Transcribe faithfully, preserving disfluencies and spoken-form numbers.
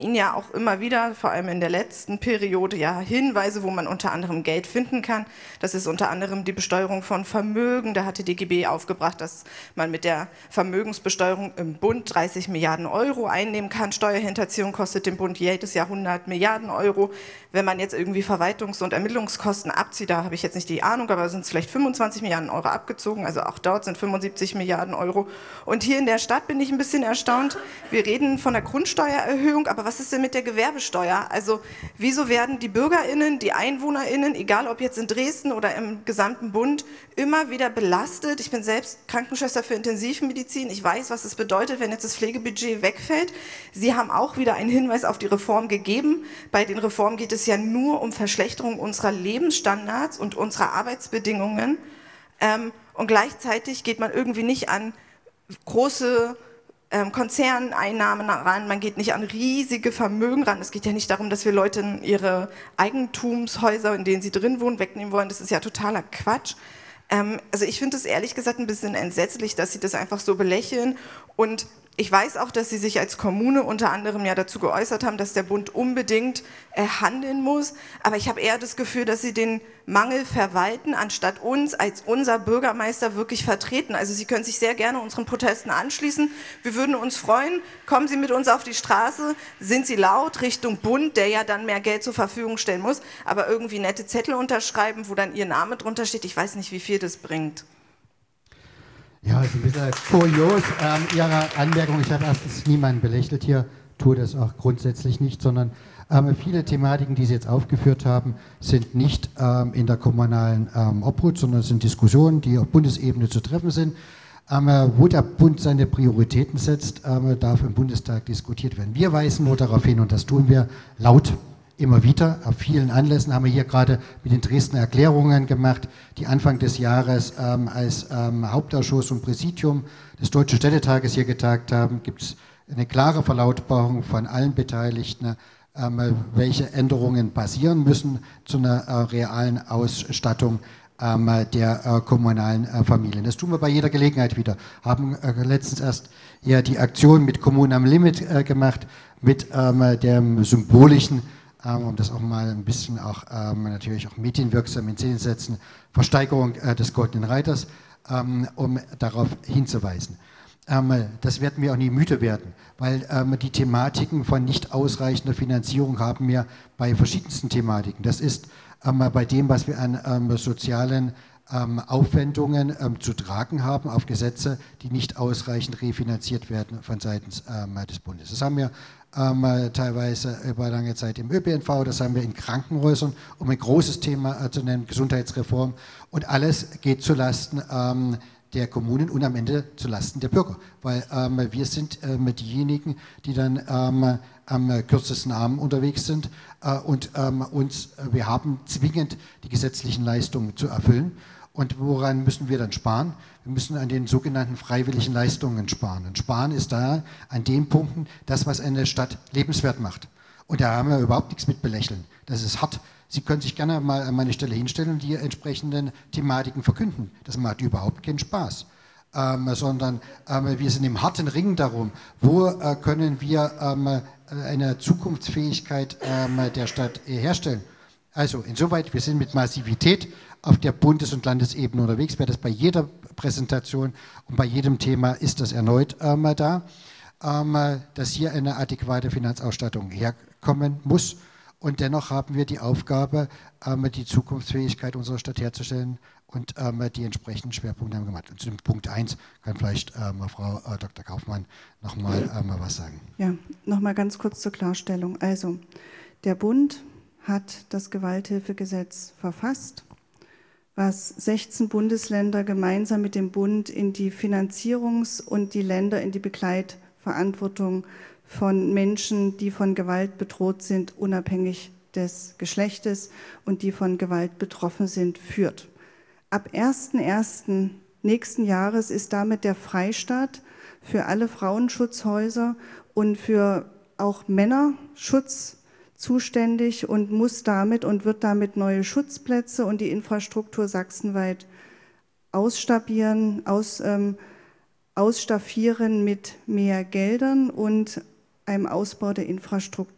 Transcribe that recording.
Ihnen ja auch immer wieder, vor allem in der letzten Periode, ja Hinweise, wo man unter anderem Geld finden kann. Das ist unter anderem die Besteuerung von Vermögen. Da hat die D G B aufgebracht, dass man mit der Vermögensbesteuerung im Bund dreißig Milliarden Euro einnehmen kann. Steuerhinterziehung kostet dem Bund jedes Jahr hundert Milliarden Euro. Wenn man jetzt irgendwie Verwaltungs- und Ermittlungskosten abzieht, da habe ich jetzt nicht die Ahnung, aber sind es vielleicht fünfundzwanzig Milliarden Euro abgezogen. Also auch dort sind fünfundsiebzig Milliarden Euro. Und hier in der Stadt bin ich ein bisschen erstaunt. Wir reden von der Grundsteuererhöhung, aber was ist denn mit der Gewerbesteuer? Also wieso werden die BürgerInnen, die EinwohnerInnen, egal ob jetzt in Dresden oder im gesamten Bund, immer wieder belastet? Ich bin selbst Krankenschwester für Intensivmedizin. Ich weiß, was es bedeutet, wenn jetzt das Pflegebudget wegfällt. Sie haben auch wieder einen Hinweis auf die Reform gegeben. Bei den Reformen geht es ja nur um Verschlechterung unserer Lebensstandards und unserer Arbeitsbedingungen. Ähm, und gleichzeitig geht man irgendwie nicht an große ähm, Konzerneinnahmen ran, man geht nicht an riesige Vermögen ran. Es geht ja nicht darum, dass wir Leuten ihre Eigentumshäuser, in denen sie drin wohnen, wegnehmen wollen. Das ist ja totaler Quatsch. Ähm, also ich finde es ehrlich gesagt ein bisschen entsetzlich, dass sie das einfach so belächeln. Und ich weiß auch, dass Sie sich als Kommune unter anderem ja dazu geäußert haben, dass der Bund unbedingt äh, handeln muss. Aber ich habe eher das Gefühl, dass Sie den Mangel verwalten, anstatt uns als unser Bürgermeister wirklich vertreten. Also Sie können sich sehr gerne unseren Protesten anschließen. Wir würden uns freuen. Kommen Sie mit uns auf die Straße. Sind Sie laut Richtung Bund, der ja dann mehr Geld zur Verfügung stellen muss. Aber irgendwie nette Zettel unterschreiben, wo dann Ihr Name drunter steht. Ich weiß nicht, wie viel das bringt. Ja, ist ein bisschen kurios, ähm, Ihre Anmerkung. Ich habe erstens niemanden belächelt hier, tue das auch grundsätzlich nicht, sondern ähm, viele Thematiken, die Sie jetzt aufgeführt haben, sind nicht ähm, in der kommunalen ähm, Obhut, sondern sind Diskussionen, die auf Bundesebene zu treffen sind. Ähm, wo der Bund seine Prioritäten setzt, ähm, darf im Bundestag diskutiert werden. Wir weisen nur darauf hin, und das tun wir laut immer wieder. Auf vielen Anlässen haben wir hier gerade mit den Dresdner Erklärungen gemacht, die Anfang des Jahres ähm, als ähm, Hauptausschuss und Präsidium des Deutschen Städtetages hier getagt haben. Gibt es eine klare Verlautbarung von allen Beteiligten, ähm, welche Änderungen passieren müssen zu einer äh, realen Ausstattung ähm, der äh, kommunalen äh, Familien. Das tun wir bei jeder Gelegenheit wieder. Haben äh, letztens erst ja die Aktion mit Kommunen am Limit äh, gemacht, mit ähm, dem symbolischen, um das auch mal ein bisschen auch ähm, natürlich auch medienwirksam in Szene setzen, Versteigerung äh, des Goldenen Reiters, ähm, um darauf hinzuweisen. Ähm, das werden wir auch nie müde werden, weil ähm, die Thematiken von nicht ausreichender Finanzierung haben wir bei verschiedensten Thematiken. Das ist ähm, bei dem, was wir an ähm, sozialen ähm, Aufwendungen ähm, zu tragen haben auf Gesetze, die nicht ausreichend refinanziert werden von seitens ähm, des Bundes. Das haben wir Ähm, teilweise über lange Zeit im Ö P N V, das haben wir in Krankenhäusern, um ein großes Thema äh, zu nennen, Gesundheitsreform, und alles geht zulasten ähm, der Kommunen und am Ende zulasten der Bürger, weil ähm, wir sind ähm, diejenigen, die dann ähm, am kürzesten Arm unterwegs sind äh, und ähm, uns, äh, wir haben zwingend die gesetzlichen Leistungen zu erfüllen. Und woran müssen wir dann sparen? Wir müssen an den sogenannten freiwilligen Leistungen sparen. Und sparen ist da an den Punkten das, was eine Stadt lebenswert macht. Und da haben wir überhaupt nichts mit belächeln. Das ist hart. Sie können sich gerne mal an meine Stelle hinstellen und die entsprechenden Thematiken verkünden. Das macht überhaupt keinen Spaß. Ähm, sondern ähm, wir sind im harten Ring darum, wo äh, können wir ähm, eine Zukunftsfähigkeit ähm, der Stadt äh, herstellen. Also insoweit, wir sind mit Massivität auf der Bundes- und Landesebene unterwegs. Wäre das bei jeder Präsentation und bei jedem Thema ist das erneut ähm, da, ähm, dass hier eine adäquate Finanzausstattung herkommen muss. Und dennoch haben wir die Aufgabe, ähm, die Zukunftsfähigkeit unserer Stadt herzustellen, und ähm, die entsprechenden Schwerpunkte haben wir gemacht. Und zu dem Punkt eins kann vielleicht ähm, Frau äh, Doktor Kaufmann noch mal ähm, was sagen. Ja, noch mal ganz kurz zur Klarstellung. Also, der Bund hat das Gewalthilfegesetz verfasst, was sechzehn Bundesländer gemeinsam mit dem Bund in die Finanzierungs- und die Länder in die Begleitverantwortung von Menschen, die von Gewalt bedroht sind, unabhängig des Geschlechtes und die von Gewalt betroffen sind, führt. Ab ersten ersten nächsten Jahres ist damit der Freistaat für alle Frauenschutzhäuser und für auch Männerschutz zuständig und muss damit und wird damit neue Schutzplätze und die Infrastruktur sachsenweit ausstaffieren, aus, ähm, ausstaffieren mit mehr Geldern und einem Ausbau der Infrastruktur.